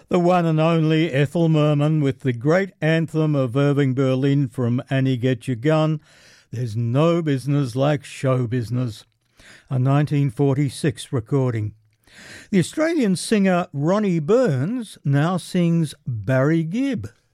The one and only Ethel Merman with the great anthem of Irving Berlin from Annie Get Your Gun, There's No Business Like Show Business, a 1946 recording. The Australian singer Ronnie Burns now sings Barry Gibb.